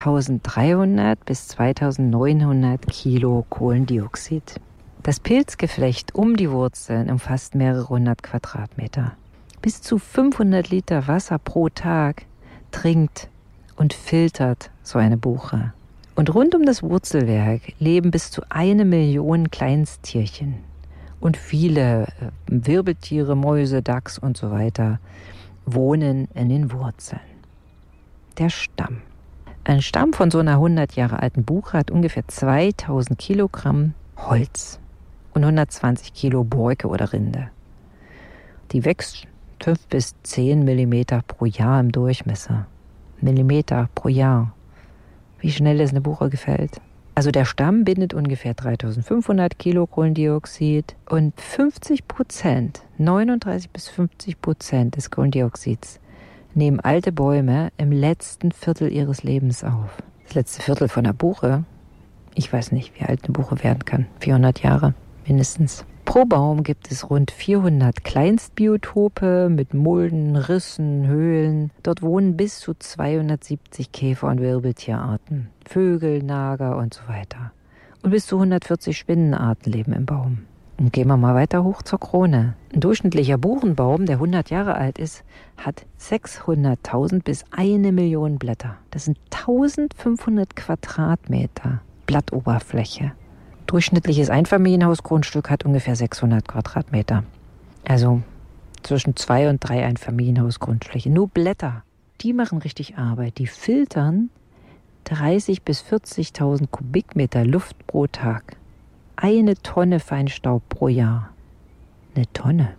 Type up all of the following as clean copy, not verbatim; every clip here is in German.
1300 bis 2900 Kilo Kohlendioxid. Das Pilzgeflecht um die Wurzeln umfasst mehrere hundert Quadratmeter. Bis zu 500 Liter Wasser pro Tag trinkt und filtert so eine Buche. Und rund um das Wurzelwerk leben bis zu 1 Million Kleinsttierchen. Und viele Wirbeltiere, Mäuse, Dachs und so weiter wohnen in den Wurzeln. Der Stamm. Ein Stamm von so einer 100 Jahre alten Buche hat ungefähr 2000 Kilogramm Holz und 120 Kilo Borke oder Rinde. Die wächst 5 bis 10 Millimeter pro Jahr im Durchmesser. Millimeter pro Jahr. Wie schnell ist eine Buche gefällt? Also der Stamm bindet ungefähr 3500 Kilo Kohlendioxid und 50%, 39 bis 50% des Kohlendioxids nehmen alte Bäume im letzten Viertel ihres Lebens auf. Das letzte Viertel von einer Buche, ich weiß nicht, wie alt eine Buche werden kann, 400 Jahre mindestens. Pro Baum gibt es rund 400 Kleinstbiotope mit Mulden, Rissen, Höhlen. Dort wohnen bis zu 270 Käfer- und Wirbeltierarten, Vögel, Nager und so weiter. Und bis zu 140 Spinnenarten leben im Baum. Und gehen wir mal weiter hoch zur Krone. Ein durchschnittlicher Buchenbaum, der 100 Jahre alt ist, hat 600.000 bis 1 Million Blätter. Das sind 1500 Quadratmeter Blattoberfläche. Durchschnittliches Einfamilienhausgrundstück hat ungefähr 600 Quadratmeter. Also zwischen 2 und 3 Einfamilienhausgrundfläche. Nur Blätter, die machen richtig Arbeit. Die filtern 30.000 bis 40.000 Kubikmeter Luft pro Tag. 1 Tonne Feinstaub pro Jahr. Eine Tonne.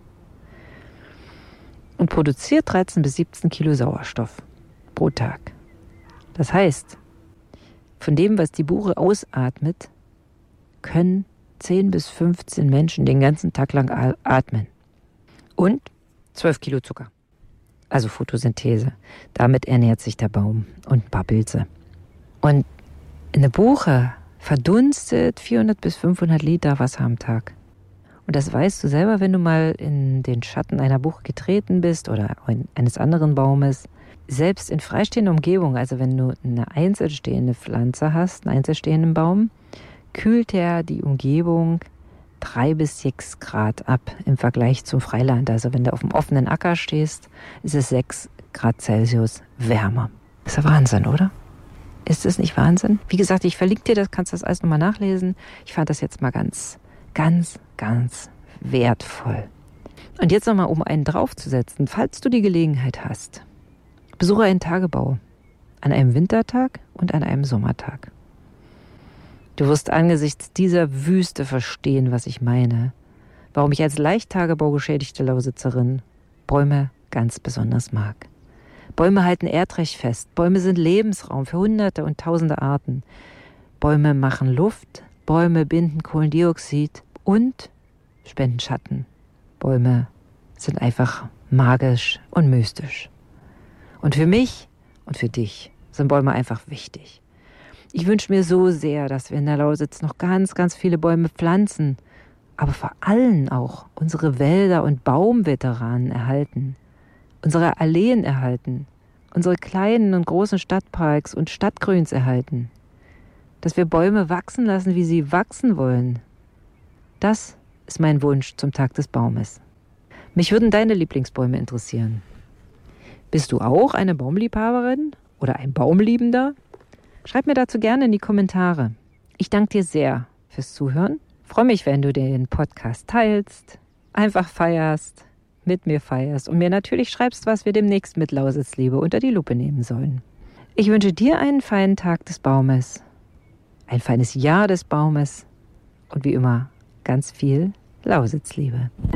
Und produziert 13 bis 17 Kilo Sauerstoff pro Tag. Das heißt, von dem, was die Buche ausatmet, können 10 bis 15 Menschen den ganzen Tag lang atmen. Und 12 Kilo Zucker. Also Photosynthese. Damit ernährt sich der Baum und ein paar Pilze. Und eine Buche verdunstet 400 bis 500 Liter Wasser am Tag. Und das weißt du selber, wenn du mal in den Schatten einer Buche getreten bist oder eines anderen Baumes. Selbst in freistehender Umgebung, also wenn du eine einzelstehende Pflanze hast, einen einzelstehenden Baum, kühlt er die Umgebung 3 bis 6 Grad ab im Vergleich zum Freiland. Also wenn du auf dem offenen Acker stehst, ist es 6 Grad Celsius wärmer. Ist ja Wahnsinn, oder? Ist es nicht Wahnsinn? Wie gesagt, ich verlinke dir das, kannst das alles nochmal nachlesen. Ich fand das jetzt mal ganz wertvoll. Und jetzt nochmal, um einen draufzusetzen, falls du die Gelegenheit hast, besuche einen Tagebau an einem Wintertag und an einem Sommertag. Du wirst angesichts dieser Wüste verstehen, was ich meine. Warum ich als leicht tagebaugeschädigte Lausitzerin Bäume ganz besonders mag. Bäume halten Erdrecht fest. Bäume sind Lebensraum für Hunderte und Tausende Arten. Bäume machen Luft. Bäume binden Kohlendioxid und spenden Schatten. Bäume sind einfach magisch und mystisch. Und für mich und für dich sind Bäume einfach wichtig. Ich wünsche mir so sehr, dass wir in der Lausitz noch ganz viele Bäume pflanzen, aber vor allem auch unsere Wälder und Baumveteranen erhalten, unsere Alleen erhalten, unsere kleinen und großen Stadtparks und Stadtgrüns erhalten, dass wir Bäume wachsen lassen, wie sie wachsen wollen. Das ist mein Wunsch zum Tag des Baumes. Mich würden deine Lieblingsbäume interessieren. Bist du auch eine Baumliebhaberin oder ein Baumliebender? Schreib mir dazu gerne in die Kommentare. Ich danke dir sehr fürs Zuhören. Freue mich, wenn du den Podcast teilst, einfach feierst, mit mir feierst und mir natürlich schreibst, was wir demnächst mit Lausitzliebe unter die Lupe nehmen sollen. Ich wünsche dir einen feinen Tag des Baumes, ein feines Jahr des Baumes und wie immer ganz viel Lausitzliebe.